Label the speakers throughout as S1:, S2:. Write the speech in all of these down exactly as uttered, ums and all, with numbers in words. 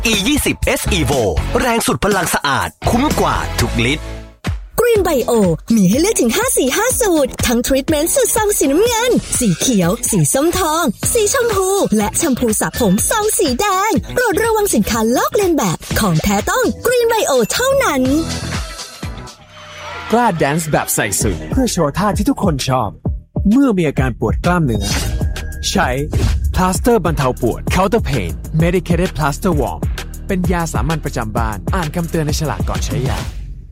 S1: อี ยี่สิบ เอส Evo แรงสุดพลังสะอาดคุ้มกว่าทุกลิตร
S2: Green Bio มีให้เลือกถึงห้าสีห้าสูตรทั้งทรีทเมนต์สูตรซองสีน้ำเงินสีเขียวสีส้มทองสีชมพูและแชมพูสระผมซองสีแดงโปรดระวังสินค้าลอกเลียนแบบของแท้ต้อง Green Bio เท่านั้น
S3: กล้าแดนซ์แบบใส่สุดเพื่อโชว์ท่าที่ทุกคนชอบเมื่อมีอาการปวดกล้ามเนื้อใช้พลาสเตอร์บรรเทาปวด Counter Pain Medicated Plaster Warm เป็นยาสามัญประจำบ้านอ่านคำเตือนในฉลากก่อนใช้ยา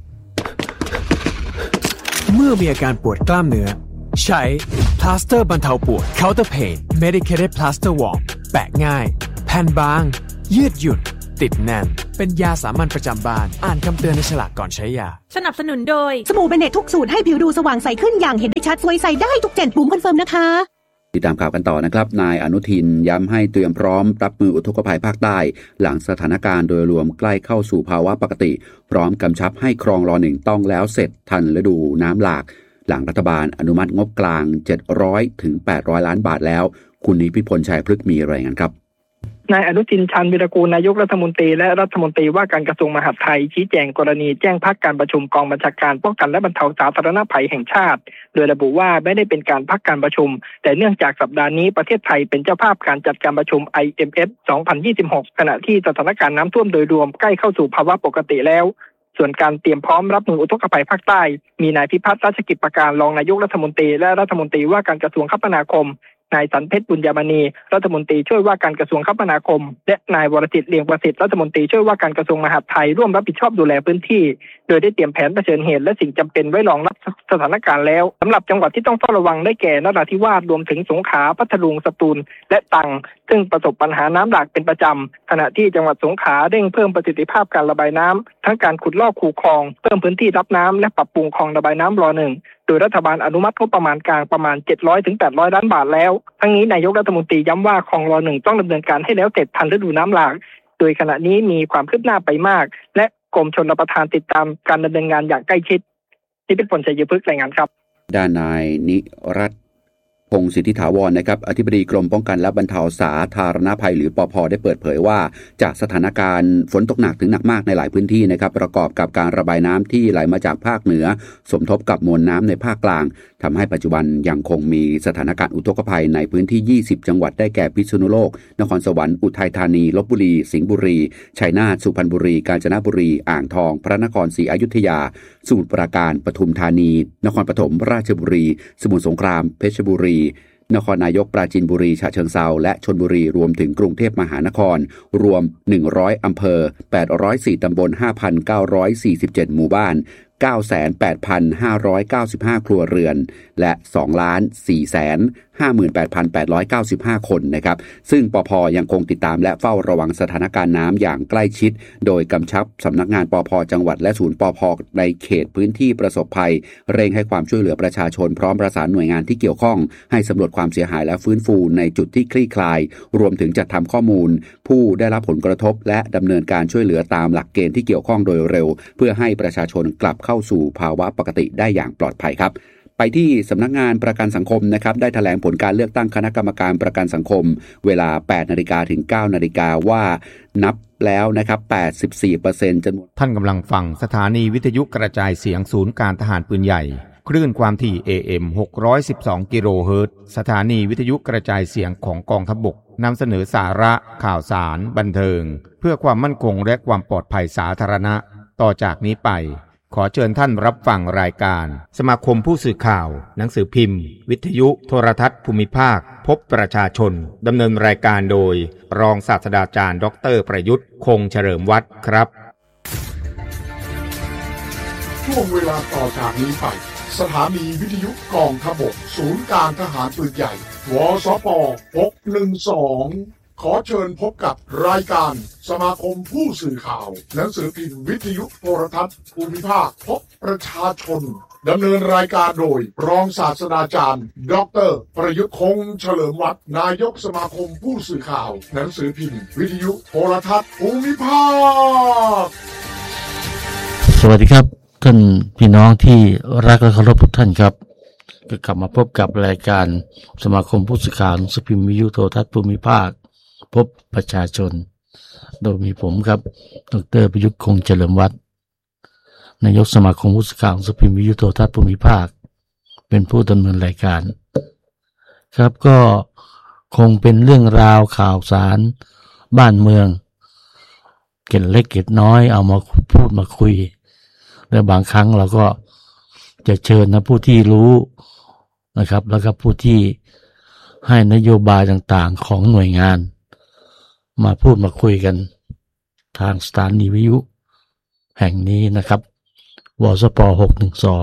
S3: เมื่อมีอาการปวดกล้ามเนื้อใช้พลาสเตอร์บรรเทาปวด Counter Pain Medicated Plaster Warm แปะง่ายแผ่นบางยืดหยุ่นติดแน่นเป็นยาสามัญประจำบ้านอ่านคำเตือนในฉลากก่อนใช้ยา
S4: สนับสนุนโดย
S5: สบู่เบเนตทุกสูตรให้ผิวดูสว่างใสขึ้นอย่างเห็นได้ชัดสวยใสได้ทุกเจ็ดปุ่มคอนเฟิร์มนะคะ
S6: ติดตามข่าวกันต่อนะครับนายอนุทินย้ำให้เตรียมพร้อมรับมืออุทกภัยภาคใต้หลังสถานการณ์โดยรวมใกล้เข้าสู่ภาวะปกติพร้อมกำชับให้คลองรอหนึ่งต้องแล้วเสร็จทันฤดูน้ำหลากหลังรัฐบาลอนุมัติงบกลางเจ็ดร้อยถึงแปดร้อยล้านบาทแล้วคุณนิพิพลชัยพฤกษ์มีรายงานครับ
S7: นายอนุทินชาญวีรกูลนายกรัฐมนตรีและรัฐมนตรีว่าการกระทรวงมหาดไทยชี้แจงกรณีแจ้งพักการประชุมกองบัญชาการป้องกันและบรรเทาสาธารณภัยแห่งชาติโดยระบุว่าไม่ได้เป็นการพักการประชุมแต่เนื่องจากสัปดาห์นี้ประเทศไทยเป็นเจ้าภาพการจัดการประชุม ไอ เอ็ม เอฟ สองพันยี่สิบหกขณะที่สถานการณ์น้ำท่วมโดยรวมใกล้เข้าสู่ภาวะปกติแล้วส่วนการเตรียมพร้อมรับมืออุทกภัยภาคใต้มีนายพิพัฒน์ราชกิจประการรองนายกรัฐมนตรีและรัฐมนตรีว่าการกระทรวงคมนาคมนายสันเพชรบุญญามณีรัฐมนตรีช่วยว่าการกระทรวงคมนาคมและนายวรจิตเลียงประสิทธิ์รัฐมนตรีช่วยว่าการกระทรวงมหาดไทยร่วมรับผิดชอบดูแลพื้นที่โดยได้เตรียมแผนเผชิญเหตุและสิ่งจำเป็นไว้รองรับสถานการณ์แล้วสำหรับจังหวัดที่ต้องเฝ้าระวังได้แก่นราธิวาสรวมถึงสงขลาพัทลุงสตูลและตรังซึ่งประสบปัญหาน้ำหลากเป็นประจำขณะที่จังหวัดสงขลาเร่งเพิ่มประสิทธิภาพการระบายน้ำทั้งการขุดลอกคูคลองเพิ่มพื้นที่รับน้ำและปรับปรุงคลองระบายน้ำรอหนึ่งโดยรัฐบาลอนุมัติงบประมาณกลางประมาณเจ็ดร้อยถึงแปดร้อยล้านบาทแล้วทั้งนี้นายกรัฐมนตรีย้ำว่าคลองรอหนึ่งต้องดำเนินการให้แล้วเสร็จทันฤดูน้ำหลากโดยขณะนี้มีความคืบหน้าไปมากและกรมชลประทานติดตามการดำเนินงานอย่างใกล้ชิดที่เป็นผลชัยพฤกษ์รายงานครับ
S6: ด้านนายนิรัตน์พงศ์สิทธิถาวรนะครับอธิบดีกรมป้องกันและบรรเทาสาธารณภัยหรือปภ.ได้เปิดเผยว่าจากสถานการณ์ฝนตกหนักถึงหนักมากในหลายพื้นที่นะครับประกอบกับการระบายน้ำที่ไหลมาจากภาคเหนือสมทบกับมวลน้ำในภาคกลางทำให้ปัจจุบันยังคงมีสถานการณ์อุทกภัยในพื้นที่ยี่สิบจังหวัดได้แก่พิษณุโลกนครสวรรค์อุทัยธานีลพบุรีสิงห์บุรีชัยนาทสุพรรณบุรีกาญจนบุรีอ่างทองพระนครศรีอยุธยาสมุทรปราการปทุมธานีนครปฐมราชบุรีสมุทรสงครามเพชรบุรีนครนายกปราจีนบุรีฉะเชิงเทราและชลบุรีรวมถึงกรุงเทพมหานครรวมหนึ่งร้อยอำเภอแปดร้อยสี่ตำบล ห้าพันเก้าร้อยสี่สิบเจ็ด หมู่บ้าน เก้าแสนแปดพันห้าร้อยเก้าสิบห้า ครัวเรือนและสองล้านสี่แสนห้าหมื่นแปดพันแปดร้อยเก้าสิบห้า คนนะครับซึ่งปภ.ยังคงติดตามและเฝ้าระวังสถานการณ์น้ำอย่างใกล้ชิดโดยกำชับสำนักงานปภ.จังหวัดและศูนย์ปภ.ในเขตพื้นที่ประสบภัยเร่งให้ความช่วยเหลือประชาชนพร้อมประสานหน่วยงานที่เกี่ยวข้องให้สำรวจความเสียหายและฟื้นฟูในจุดที่คลี่คลายรวมถึงจัดทำข้อมูลผู้ได้รับผลกระทบและดำเนินการช่วยเหลือตามหลักเกณฑ์ที่เกี่ยวข้องโดยเร็วเพื่อให้ประชาชนกลับเข้าสู่ภาวะปกติได้อย่างปลอดภัยครับไปที่สำนักงานประกันสังคมนะครับได้แถลงผลการเลือกตั้งคณะกรรมการประกันสังคมเวลา แปดนาฬิกา ถึง เก้านาฬิกาว่านับแล้วนะครับ แปดสิบสี่เปอร์เซ็นต์ จำนวน
S8: ท่านกำลังฟังสถานีวิทยุกระจายเสียงศูนย์การทหารปืนใหญ่คลื่นความถี่ เอ เอ็ม หกร้อยสิบสอง กิโลเฮิรตซ์สถานีวิทยุกระจายเสียงของกองทัพบกนำเสนอสาระข่าวสารบันเทิงเพื่อความมั่นคงและความปลอดภัยสาธารณะต่อจากนี้ไปขอเชิญท่านรับฟังรายการสมาคมผู้สื่อข่าวหนังสือพิมพ์วิทยุโทรทัศน์ภูมิภาคพบประชาชนดำเนินรายการโดยรองศาสตราจารย์ดร.ประยุทธ์คงเฉลิมวัฒน์ครับ
S9: ช่วงเวลาต่อจากนี้ไปสถานีวิทยุกองทัพบกศูนย์การทหารปืนใหญ่วสปหกหนึ่งสองขอเชิญพบกับรายการสมาคมผู้สื่อข่าวหนังสือพิมพ์วิทยุโทรทัศน์ภูมิภาคพบประชาชนดำเนินรายการโดยรองศาสตราจารย์ดร.ประยุทธ์คงเฉลิมวัฒน์นายกสมาคมผู้สื่อข่าวหนังสือพิมพ์วิทยุโทรทัศน์ภูมิภาค
S10: สวัสดีครับท่านพี่น้องที่รักและเคารพทุกท่านครับก็กลับมาพบกับรายการสมาคมผู้สื่อข่าวหนังสือพิมพ์วิทยุโทรทัศน์ภูมิภาคพบประชาชนโดยมีผมครับดร.ประยุทธ์คงเฉลิมวัฒน์นายกสมาคมผู้สื่อข่าวสพิมพ์วิทยุโทรทัศน์ภูมิภาคเป็นผู้ดำเนินรายการครับก็คงเป็นเรื่องราวข่าวสารบ้านเมืองเกร็ดเล็กเกร็ดน้อยเอามาพูดมาคุยและบางครั้งเราก็จะเชิญนะผู้ที่รู้นะครับแล้วก็ผู้ที่ให้นโยบายต่างๆของหน่วยงานมาพูดมาคุยกันทางสถานีวิทยุแห่งนี้นะครับวสปหกหนึ่งสอง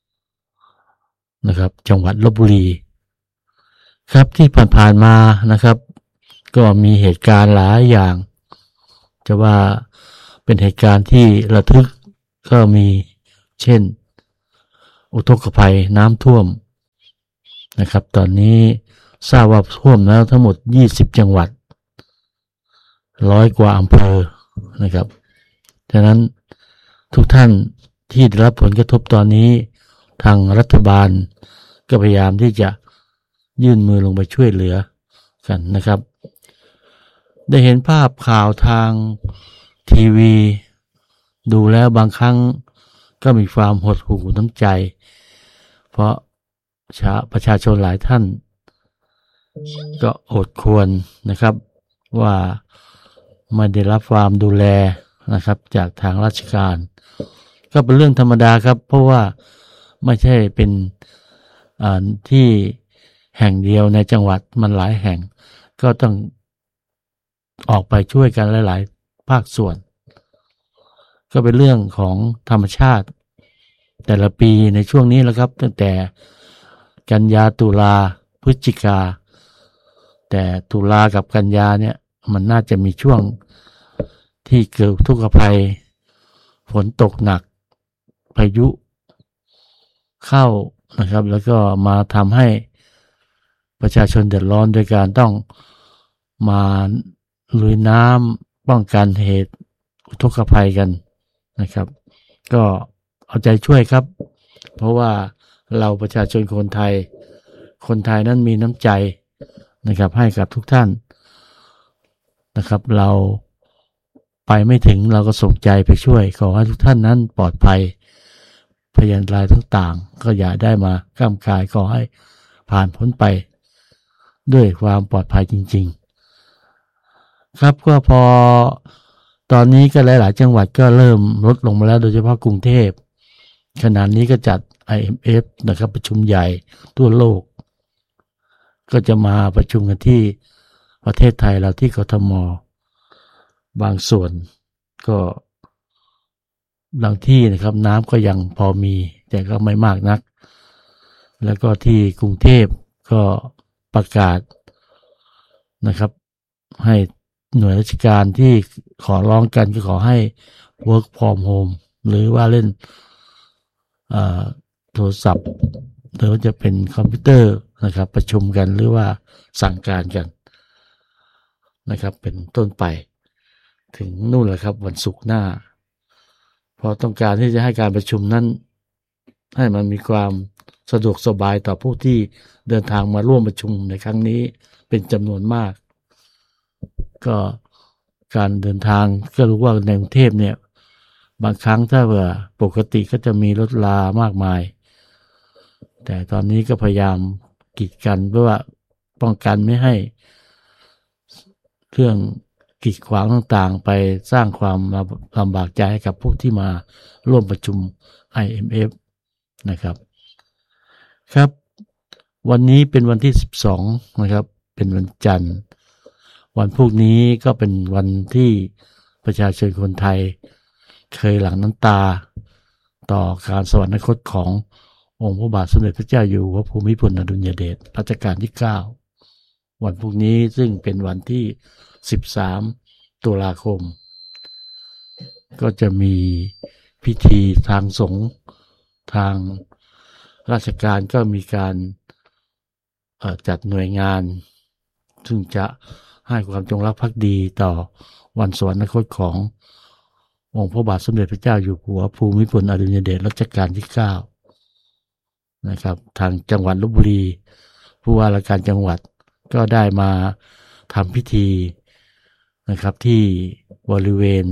S10: นะครับจังหวัดลพบุรีครับที่ผ่านๆมานะครับก็มีเหตุการณ์หลายอย่างจะว่าเป็นเหตุการณ์ที่ระทึกก็มีเช่นอุทกภัยน้ำท่วมนะครับตอนนี้ทราบว่าท่วมแล้วทั้งหมดยี่สิบจังหวัดร้อยกว่าอำเภอนะครับฉะนั้นทุกท่านที่ได้รับผลกระทบตอนนี้ทางรัฐบาลก็พยายามที่จะยื่นมือลงไปช่วยเหลือกันนะครับได้เห็นภาพข่าวทางทีวีดูแล้วบางครั้งก็มีความหดหู่น้ำใจเพราะชาประชาชนหลายท่านก็อดควรนะครับว่าไม่ได้รับความดูแลนะครับจากทางราชการก็เป็นเรื่องธรรมดาครับเพราะว่าไม่ใช่เป็นที่แห่งเดียวในจังหวัดมันหลายแห่งก็ต้องออกไปช่วยกันหลายๆภาคส่วนก็เป็นเรื่องของธรรมชาติแต่ละปีในช่วงนี้แหละครับตั้งแต่กันยาตุลาพฤศจิกาแต่ตุลากับกันยาเนี่ยมันน่าจะมีช่วงที่เกิดทุกขภัยฝนตกหนักพายุเข้านะครับแล้วก็มาทำให้ประชาชนเดือดร้อนโดยการต้องมาลุยน้ำป้องกันเหตุอุทกภัยกันนะครับก็เอาใจช่วยครับเพราะว่าเราประชาชนคนไทยคนไทยนั้นมีน้ำใจนะครับให้กับทุกท่านนะครับเราไปไม่ถึงเราก็ส่งใจไปช่วยขอให้ทุกท่านนั้นปลอดภัยพยานรายต่างๆก็อย่าได้มาก้ำกายขอให้ผ่านพ้นไปด้วยความปลอดภัยจริงๆครับก็พอตอนนี้ก็หลายๆจังหวัดก็เริ่มลดลงมาแล้วโดยเฉพาะกรุงเทพขณะนี้ก็จัด ไอ เอ็ม เอฟ นะครับประชุมใหญ่ทั่วโลกก็จะมาประชุมกันที่ประเทศไทยเราที่กทม.บางส่วนก็บางที่นะครับน้ำก็ยังพอมีแต่ก็ไม่มากนักแล้วก็ที่กรุงเทพก็ประกาศนะครับให้หน่วยราชการที่ขอร้องกันก็ขอให้ work from home หรือว่าเล่นโทรศัพท์หรือจะเป็นคอมพิวเตอร์นะครับประชุมกันหรือว่าสั่งการกันนะครับเป็นต้นไปถึงนู่นแหละครับวันศุกร์หน้าเพราะต้องการที่จะให้การประชุมนั้นให้มันมีความสะดวกสบายต่อผู้ที่เดินทางมาร่วมประชุมในครั้งนี้เป็นจำนวนมากก็การเดินทางก็รู้ว่าในกรุงเทพเนี่ยบางครั้งถ้าว่าปกติก็จะมีรถลามากมายแต่ตอนนี้ก็พยายามกีดกันเพื่อว่าป้องกันไม่ให้เรื่องกีดขวางต่างๆไปสร้างความลำบากใจให้กับพวกที่มาร่วมประชุม ไอ เอ็ม เอฟ นะครับครับวันนี้เป็นวันที่สิบสองนะครับเป็นวันจันทร์วันพรุ่งนี้ก็เป็นวันที่ประชาชนคนไทยเคยหลั่งน้ำตาต่อการสวรรคตขององค์พระบาทสมเด็จพระเจ้าอยู่หัวภูมิพลอดุลยเดชรัชกาลที่เก้าวันพรุ่งนี้ซึ่งเป็นวันที่สิบสามตุลาคมก็จะมีพิธีทางสงฆ์ทางราชการก็มีการจัดหน่วยงานซึ่งจะให้ความจงรักภักดีต่อวันสวรรคตขององค์พระบาทสมเด็จพระเจ้าอยู่หัวภูมิพลอดุลยเดชรัชกาลที่เก้านะครับทางจังหวัดลพบุรีผู้ว่าราชการจังหวัดก็ได้มาทำพิธีนะครับที่บริเวณ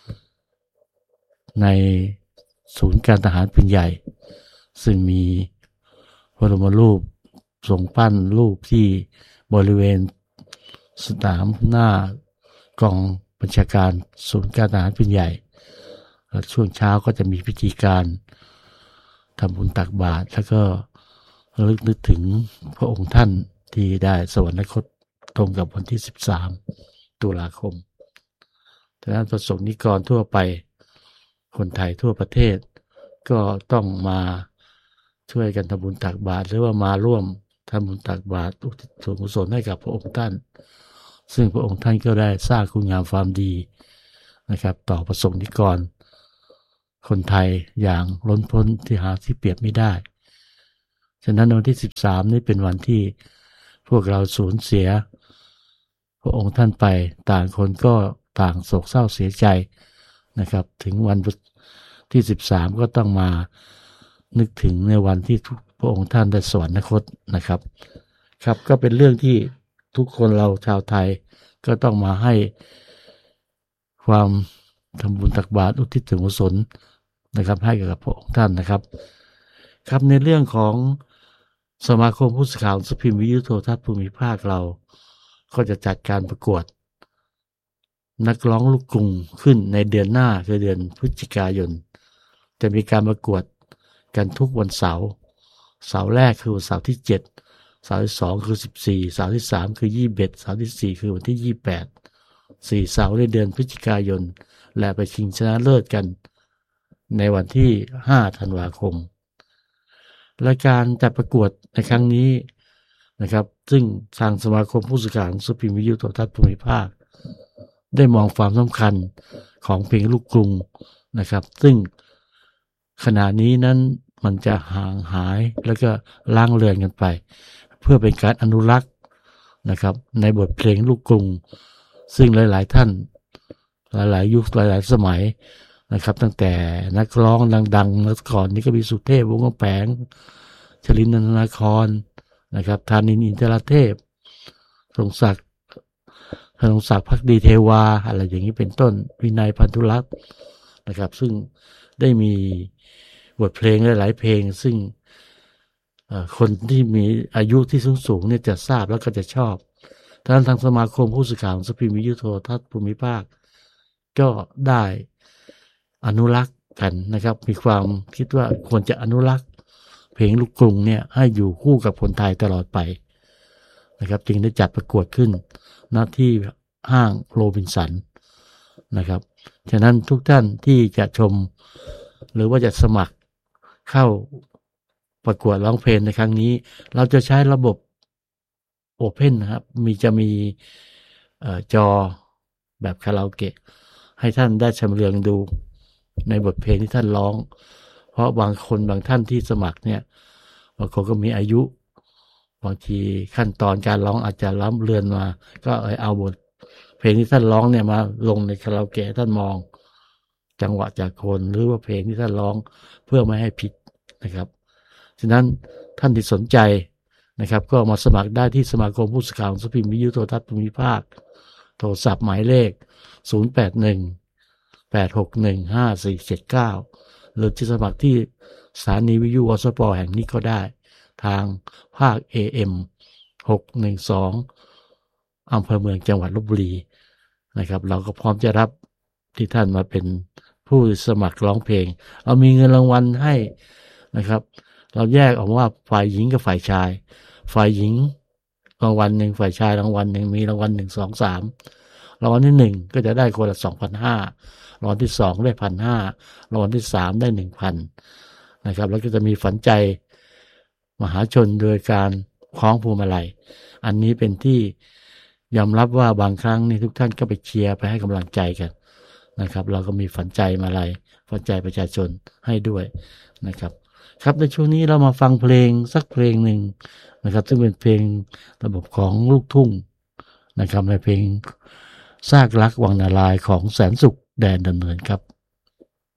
S10: ในศูนย์การทหารปืนใหญ่ซึ่งมีพระบรมรูปทรงปั้นรูปที่บริเวณสนามหน้ากองบัญชาการศูนย์การทหารปืนใหญ่ช่วงเช้าก็จะมีพิธีการทำบุญตักบาตรแล้วก็ระลึกนึกถึงพระองค์ท่านที่ได้สวรรคตตรงกับวันที่สิบสามตุลาคมดังนั้นประสงค์นิกรทั่วไปคนไทยทั่วประเทศก็ต้องมาช่วยกันทำบุญตักบาตรหรือว่ามาร่วมทำบุญตักบาตรอุทิศส่วนกุศลให้กับพระองค์ท่านซึ่งพระองค์ท่านก็ได้สร้างคุณงามความดีนะครับต่อประสงค์นิกรคนไทยอย่างล้นพ้นที่หาที่เปรียบไม่ได้ฉะนั้นวันที่สิบสามนี้เป็นวันที่พวกเราสูญเสียพระองค์ท่านไปต่างคนก็ต่างโศกเศร้าเสียใจนะครับถึงวันที่สิบสามก็ต้องมานึกถึงในวันที่พระองค์ท่านได้สวรรคตนะครับครับก็เป็นเรื่องที่ทุกคนเราชาวไทยก็ต้องมาให้ความทำบุญตักบาตรอุทิศส่วนกุศลนะครับให้กับพระองค์ท่านนะครับครับในเรื่องของสมาคมผู้สื่อข่าวหนังสือพิมพ์วิทยุโทรทัศน์ภูมิภาคเราก็จะจัดการประกวดนักร้องลูกกรุงขึ้นในเดือนหน้าคือเดือนพฤศจิกายนจะมีการประกวดกันทุกวันเสาร์เสาร์แรกคือวันเสาร์ที่เจ็ดเสาร์ที่สองคือสิบสี่เสาร์ที่สามคือยี่สิบเอ็ดเสาร์ที่สี่คือวันที่ยี่สิบแปดสี่เสาร์ในเดือนพฤศจิกายนและไปชิงชนะเลิศกันในวันที่ห้าธันวาคมรายการจัดประกวดในครั้งนี้นะครับซึ่งทางสมาคมผู้สื่อข่าวหนังสือพิมพ์วิทยุโทรทัศน์ภูมิภาคได้มองความสำคัญของเพลงลูกกรุงนะครับซึ่งขณะนี้นั้นมันจะห่างหายแล้วก็ล้างเลือนกันไปเพื่อเป็นการอนุรักษ์นะครับในบทเพลงลูกกรุงซึ่งหลายๆท่านหลายๆยุคหลายๆสมัยนะครับตั้งแต่นักร้องดังๆเมื่อก่อนนี้ก็มีสุเทพวงศ์กำแพงชลิน นันทนาครนะครับธานินทร์อินทรเทพทรงศักดิ์ทรงศักดิ์ภักดีเทวาอะไรอย่างนี้เป็นต้นวินัยพันธุรักษ์นะครับซึ่งได้มีบทเพลงหลายๆเพลงซึ่งคนที่มีอายุที่สูงๆเนี่ยจะทราบแล้วก็จะชอบทางทางสมาคมผู้สื่อข่าวหนังสือพิมพ์วิทยุโทรทัศน์ภูมิภาคก็ได้อนุรักษ์กันนะครับมีความคิดว่าควรจะอนุรักษ์เพลงลูกกรุงเนี่ยให้อยู่คู่กับคนไทยตลอดไปนะครับจึงได้จัดประกวดขึ้นณที่ห้างโรบินสันนะครับฉะนั้นทุกท่านที่จะชมหรือว่าจะสมัครเข้าประกวดร้องเพลงในครั้งนี้เราจะใช้ระบบโอเพ่นนะครับมีจะมีเอ่อจอแบบคาราโอเกะให้ท่านได้ชำเลืองดูในบทเพลงที่ท่านร้องเพราะบางคนบางท่านที่สมัครเนี่ยบางคนก็มีอายุบางทีขั้นตอนการร้องอาจจะล้ำเลือนมาก็เอาบทเพลงที่ท่านร้องเนี่ยมาลงในคาราโอเกะท่านมองจังหวะจากคนหรือว่าเพลงที่ท่านร้องเพื่อไม่ให้ผิดนะครับฉะนั้นท่านที่สนใจนะครับก็มาสมัครได้ที่สมาคมผู้สื่อข่าวหนังสือพิมพ์วิทยุโทรทัศน์ภูมิภาคโทรศัพท์หมายเลขศูนย์ แปด หนึ่ง แปด หก หนึ่ง ห้า สี่ เจ็ด เก้าหรือจะสมัครที่สถานีวิทยุวสป.แห่งนี้ก็ได้ทางภาค เอ เอ็ม หกหนึ่งสองอำเภอเมืองจังหวัดลพบุรีนะครับเราก็พร้อมจะรับที่ท่านมาเป็นผู้สมัครร้องเพลงเรามีเงินรางวัลให้นะครับเราแยกออกว่าฝ่ายหญิงกับฝ่ายชายฝ่ายหญิงรางวัลหนึ่งฝ่ายชายรางวัลหนึ่งมีรางวัลหนึ่งสองสามรางวัลที่หนึ่งก็จะได้คนละสองพันห้ารางวัลที่สองได้พันห้ารางวัลที่สามได้หนึ่งพันนะครับแล้วก็จะมีฝันใจมหาชนโดยการคล้องพวงมาลัยอันนี้เป็นที่ยอมรับว่าบางครั้งนี่ทุกท่านก็ไปเชียร์ไปให้กำลังใจกันนะครับเราก็มีฝันใจมาลัยฝันใจประชาชนให้ด้วยนะครับครับในช่วงนี้เรามาฟังเพลงสักเพลงหนึ่งนะครับซึ่งเป็นเพลงระบบของลูกทุ่งนะครับในเพลงซากรักวังนารายณ์ของแสนสุขแดนดำเนินครับ